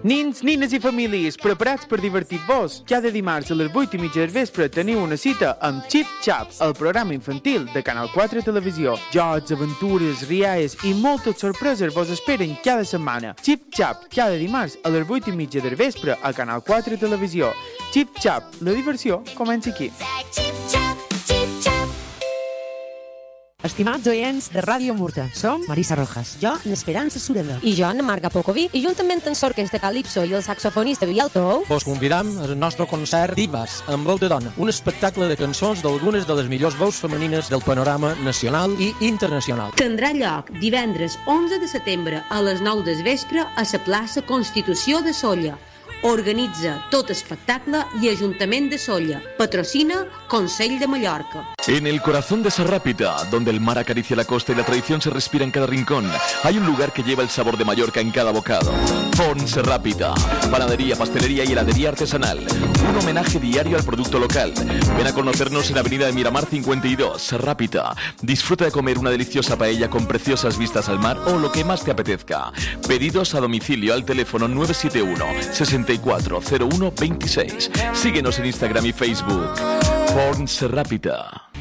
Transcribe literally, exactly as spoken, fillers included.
Nins, nines i famílies, preparats per divertir-vos? Cada dimarts a les vuit i mitja del vespre teniu una cita amb Chip Chap, el programa infantil de Canal quatre Televisió. Jocs, aventures, rialles i moltes sorpreses vos esperen cada setmana. Chip Chap, cada dimarts a les vuit i mitja del vespre a Canal quatre Televisió. Chip Chap, la diversió comença aquí. Estimats oients de Ràdio Murta, som Marisa Rojas. Jo, l'Esperança Sureda. I jo, Ana Marga Pocoví. I juntament amb l'orquestra Calipso i el saxofonista Biel Tou, vos convidam al nostre concert Divas, amb veu de dona, un espectacle de cançons d'algunes de les millors veus femenines del panorama nacional i internacional. Tindrà lloc divendres onze de setembre a les nou del vespre a la plaça Constitució de Sóller. Organitza tot espectacle i Ajuntament de Sóller. Patrocina Consell de Mallorca. En el corazón de Serrapita, donde el mar acaricia la costa y la tradición se respira en cada rincón, hay un lugar que lleva el sabor de Mallorca en cada bocado. Forn Serrapita, panadería, pastelería y heladería artesanal. Un homenaje diario al producto local. Ven a conocernos en Avenida de Miramar cincuenta y dos, Serrapita. Disfruta de comer una deliciosa paella con preciosas vistas al mar o lo que más te apetezca. Pedidos a domicilio al teléfono nueve siete uno, sesenta y cuatro cero uno veintiséis. Síguenos en Instagram y Facebook. Forn Serrapita.